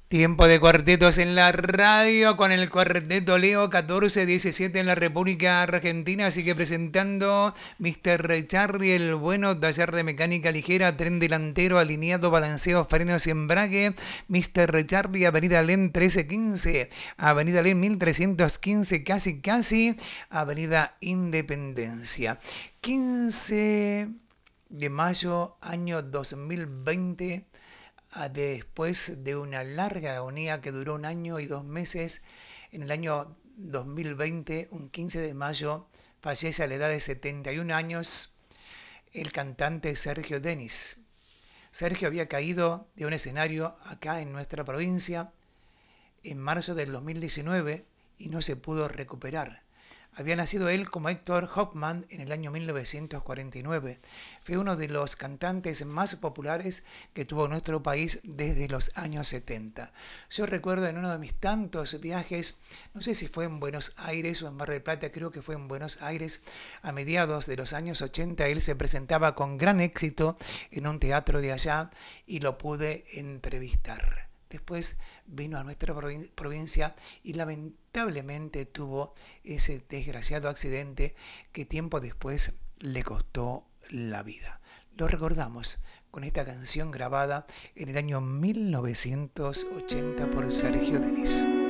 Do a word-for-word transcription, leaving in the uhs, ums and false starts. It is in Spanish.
Tiempo de cuartetos en la radio con el cuarteto Leo catorce diecisiete en la República Argentina. Sigue presentando mister Charlie, el bueno taller de mecánica ligera, tren delantero, alineado, balanceo, frenos y embrague. mister Charlie, Avenida Len mil trescientos quince, Avenida Len mil trescientos quince, casi casi, Avenida Independencia. quince de mayo, año dos mil veinte. Después de una larga agonía que duró un año y dos meses, en el año dos mil veinte, un quince de mayo, fallece a la edad de setenta y un años el cantante Sergio Denis. Sergio había caído de un escenario acá en nuestra provincia en marzo del dos mil diecinueve y no se pudo recuperar. Había nacido él como Héctor Hoffman en el año mil novecientos cuarenta y nueve. Fue uno de los cantantes más populares que tuvo nuestro país desde los años setenta. Yo recuerdo en uno de mis tantos viajes, no sé si fue en Buenos Aires o en Mar del Plata, creo que fue en Buenos Aires, a mediados de los años ochenta, él se presentaba con gran éxito en un teatro de allá y lo pude entrevistar. Después vino a nuestra provincia y lamentablemente tuvo ese desgraciado accidente que tiempo después le costó la vida. Lo recordamos con esta canción grabada en el año mil novecientos ochenta por Sergio Denis.